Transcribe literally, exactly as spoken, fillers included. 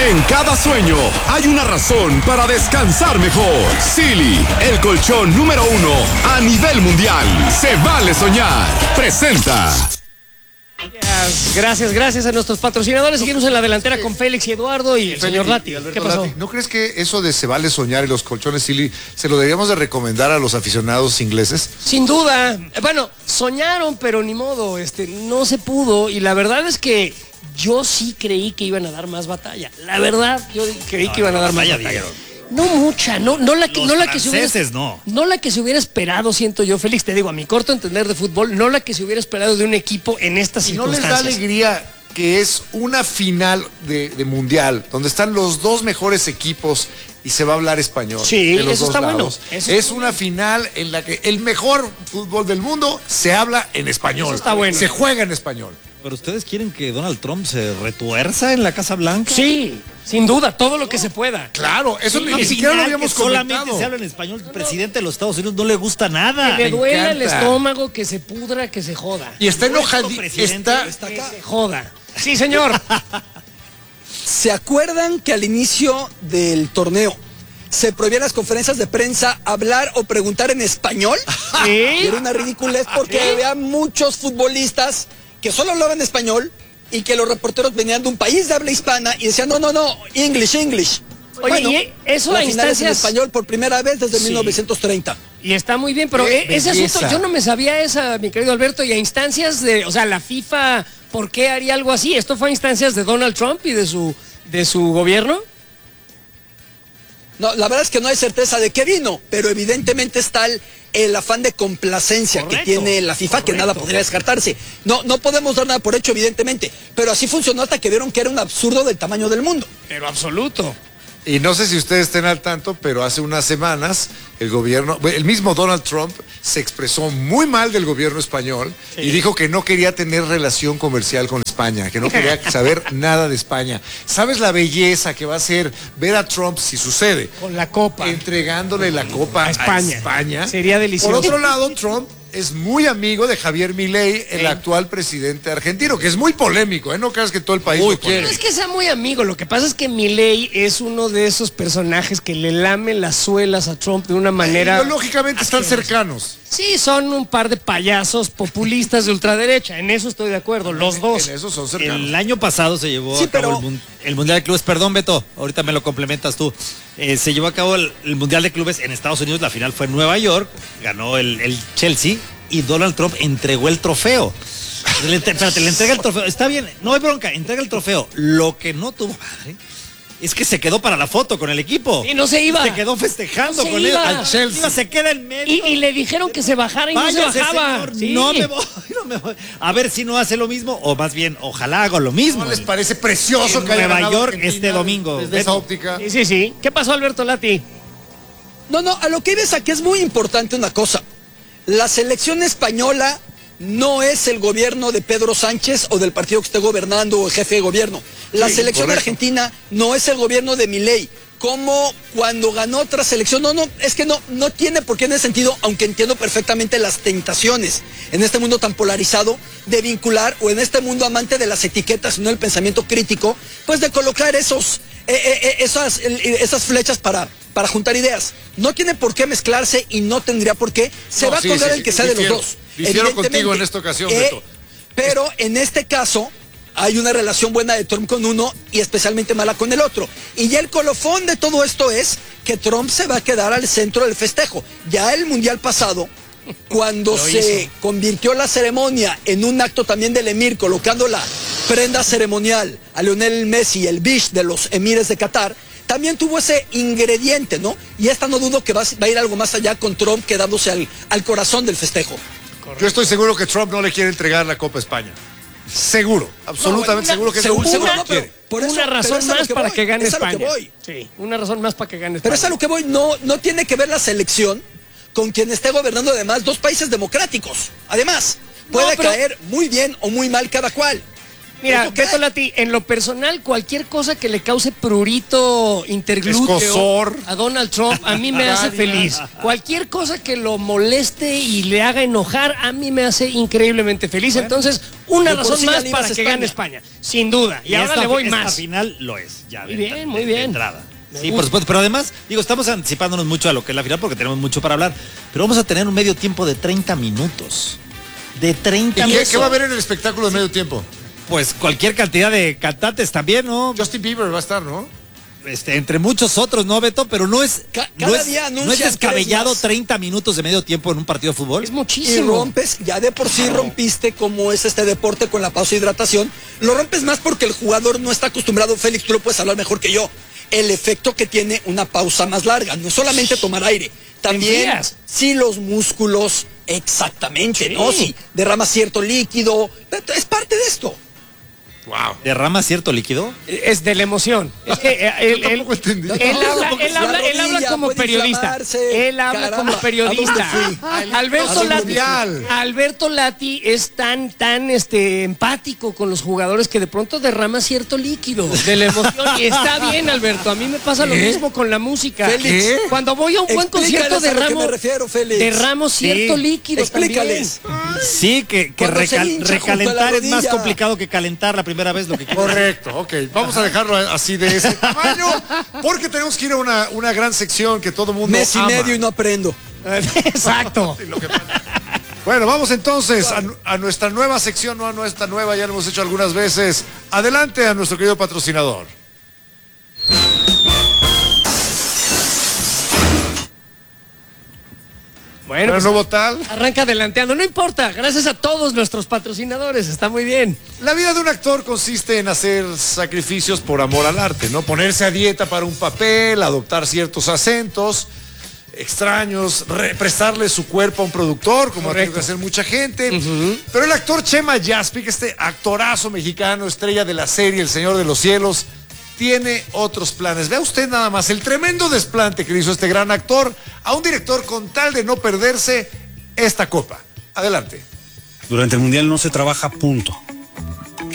En cada sueño hay una razón para descansar mejor. Silly, el colchón número uno a nivel mundial. Se vale soñar. Presenta. Gracias, gracias a nuestros patrocinadores. Seguimos en la delantera con Félix y Eduardo y el Félix señor Lati. Alberto ¿Qué pasó? Lati, ¿no crees que eso de se vale soñar y los colchones Silly se lo deberíamos de recomendar a los aficionados ingleses? Sin duda. Bueno, soñaron, pero ni modo, este, no se pudo. Y la verdad es que yo sí creí que iban a dar más batalla. La verdad, yo creí no, que iban no, a dar batalla, más batalla. Diego. No mucha, no, no la que, Los no la que se hubiera, no. no la que se hubiera esperado, siento yo, Félix, te digo, a mi corto entender de fútbol, no la que se hubiera esperado de un equipo en estas ¿Y no les da circunstancias. alegría que es una final de, de mundial donde están los dos mejores equipos y se va a hablar español? Sí, de los eso dos está lados? bueno. Eso Es está una final en la que el mejor fútbol del mundo se habla en español. Eso está bueno. Se juega en español. ¿Pero ustedes quieren que Donald Trump se retuerza en la Casa Blanca? Sí, sin duda, todo lo que se pueda. Claro, eso Sí, ni, no, ni siquiera lo Final habíamos que solamente comentado. se habla en español. El presidente de los Estados Unidos no le gusta nada. Que le me duela el encanta. estómago, que se pudra, que se joda. Y está Nuestro enojadito. presidente Está, está Que acá. se joda. Sí, señor. ¿Se acuerdan que al inicio del torneo se prohibían las conferencias de prensa hablar o preguntar en español? Sí. Y era una ridiculez porque ¿Sí? había muchos futbolistas que solo hablaban español y que los reporteros venían de un país de habla hispana y decían, no, no, no, English, English. Oye, y eso la a final es en instancias- español por primera vez desde Sí. mil novecientos treinta. Y está muy bien, pero Qué eh, ese belleza. asunto, yo no me sabía esa, mi querido Alberto, y a instancias de, o sea, la FIFA, ¿por qué haría algo así? ¿Esto fue a instancias de Donald Trump y de su, de su gobierno? No, la verdad es que no hay certeza de qué vino, pero evidentemente está el, el afán de complacencia Correcto, que tiene la FIFA, que correcto. nada podría descartarse. No, no podemos dar nada por hecho, evidentemente, pero así funcionó hasta que vieron que era un absurdo del tamaño del mundo. Pero absoluto. Y no sé si ustedes estén al tanto, pero hace unas semanas el gobierno, el mismo Donald Trump se expresó muy mal del gobierno español y dijo que no quería tener relación comercial con España, que no quería saber nada de España. ¿Sabes la belleza que va a ser ver a Trump, si sucede, Con la copa. entregándole la copa A España. a España? Sería delicioso. Por otro lado, Trump es muy amigo de Javier Milei, el Sí. actual presidente argentino, que es muy polémico, ¿eh? No creas que todo el país lo quiere. No es que sea muy amigo, lo que pasa es que Milei es uno de esos personajes que le lame las suelas a Trump de una manera... Ideológicamente están asquerosa. cercanos. Sí, son un par de payasos populistas de ultraderecha, en eso estoy de acuerdo, los dos. En eso son cercanos. El año pasado se llevó Sí, a cabo pero- el, mun- el Mundial de Clubes. Perdón, Beto, ahorita me lo complementas tú. Eh, se llevó a cabo el, el Mundial de Clubes en Estados Unidos. La final fue en Nueva York. Ganó el, el Chelsea y Donald Trump entregó el trofeo. Le, entre- espérate, le entrega el trofeo. Está bien, no hay bronca, entrega el trofeo. Lo que no tuvo madre es que se quedó para la foto con el equipo. Y no se iba. Se quedó festejando No se con iba. él. Al Chelsea. Iba, se queda en medio. Y, y le dijeron que se bajara y no Váyase, se bajaba. señor, Sí. no me voy, no me voy. A ver si no hace lo mismo, o más bien, ojalá haga lo mismo. ¿No les parece precioso En que haya Nueva ganado York Argentina este domingo? Desde esa Beto. óptica. Sí, sí, sí. ¿Qué pasó, Alberto Lati? No, no, a lo que ves aquí es muy importante una cosa. La selección española no es el gobierno de Pedro Sánchez o del partido que esté gobernando o el jefe de gobierno. La Sí, selección correcto. argentina no es el gobierno de Milei. Como cuando ganó otra selección, no, no, es que no, no tiene por qué en ese sentido, aunque entiendo perfectamente las tentaciones en este mundo tan polarizado de vincular o en este mundo amante de las etiquetas, no el pensamiento crítico, pues de colocar esos, eh, eh, eh, esas, eh, esas flechas para, para juntar ideas. No tiene por qué mezclarse y no tendría por qué. Se No, va sí, a colgar sí, el que sí, sea de los difiero. dos. Difiero contigo Evidentemente, en esta ocasión, eh, Beto. Pero en este caso hay una relación buena de Trump con uno y especialmente mala con el otro. Y ya el colofón de todo esto es que Trump se va a quedar al centro del festejo. Ya el mundial pasado, cuando Lo se hizo. convirtió la ceremonia en un acto también del emir, colocando la prenda ceremonial a Lionel Messi, el bish de los emires de Qatar, también tuvo ese ingrediente, ¿no? Y esta no dudo que va, va a ir algo más allá con Trump quedándose al, al corazón del festejo. Yo estoy seguro que Trump no le quiere entregar la Copa a España. Seguro, absolutamente una- seguro que seguro, no, seguro, no no, pero- quiere. Por eso- una pero razón es a lo más que para voy, que gane es a lo que España. voy. Sí, una razón más para que gane España. Pero es a lo que voy, no, no tiene que ver la selección con quien esté gobernando además dos países democráticos. Además, puede pero- caer muy bien o muy mal cada cual. Mira, Beto Lati, en lo personal, cualquier cosa que le cause prurito interglúteo Escozor. a Donald Trump, a mí me hace feliz. Cualquier cosa que lo moleste y le haga enojar, a mí me hace increíblemente feliz. Bueno, entonces, una de por razón sí más ya le ibas para a que España. gane España, sin duda. Y, Y ahora esta, le voy esta más. final lo es, ya. Muy de- bien, de- muy de bien. entrada. Me Sí, gusta. por supuesto, pero además, digo, estamos anticipándonos mucho a lo que es la final porque tenemos mucho para hablar, pero vamos a tener un medio tiempo de treinta minutos. De treinta ¿Y qué, minutos. qué va a haber en el espectáculo de medio tiempo? Pues cualquier cantidad de cantantes también, ¿no? Justin Bieber va a estar, ¿no? Este, entre muchos otros, ¿no, Beto? Pero no es, Ca- no cada es, día no es anuncian descabellado tres más. treinta minutos de medio tiempo en un partido de fútbol. Es Y muchísimo. rompes, ya de por sí rompiste como es este deporte con la pausa de hidratación. Lo rompes más porque el jugador no está acostumbrado. Félix, tú lo puedes hablar mejor que yo. El efecto que tiene una pausa más larga. No solamente tomar aire, también enfrías. si los músculos, exactamente, Sí. ¿no? Si derramas cierto líquido. Es parte de esto. Wow. ¿Derrama cierto líquido? Es de la emoción. Es que eh, él, Yo él, tampoco entendí. él No, habla, porque él la habla, él habla rodilla como puede periodista. inflamarse. Él habla Caramba, como periodista. ¿a dónde fui? Alberto Al Lati, mundial. Alberto Lati es tan, tan este, empático con los jugadores que de pronto derrama cierto líquido de la emoción. Y está bien, Alberto. A mí me pasa lo ¿Qué? mismo con la música. Félix, ¿Qué? Cuando voy a un buen explícales concierto a lo que derramo, me refiero, Félix. derramo cierto Sí. líquido. Explícales. Sí, que, que Cuando se recal- hincha junto a la recalentar es más rodilla. complicado que calentar la primera vez lo que quiero. Correcto, ok. Vamos a dejarlo así de ese tamaño porque tenemos que ir a una, una gran sección que todo el mundo Mes y ama. medio y no aprendo. Exacto. Bueno, vamos entonces a, nu- a nuestra nueva sección, no a nuestra nueva, ya lo hemos hecho algunas veces. Adelante a nuestro querido patrocinador. Bueno, Pero pues, nuevo tal. arranca adelanteando. No importa. Gracias a todos nuestros patrocinadores. Está muy bien. La vida de un actor consiste en hacer sacrificios por amor al arte, ¿no? Ponerse a dieta para un papel, adoptar ciertos acentos extraños, re- prestarle su cuerpo a un productor, como ha tenido que hacer mucha gente. Pero el actor Chema Jaspic, este actorazo mexicano, estrella de la serie El Señor de los Cielos, tiene otros planes. Vea usted nada más el tremendo desplante que le hizo este gran actor a un director con tal de no perderse esta copa. Adelante. Durante el Mundial no se trabaja, punto.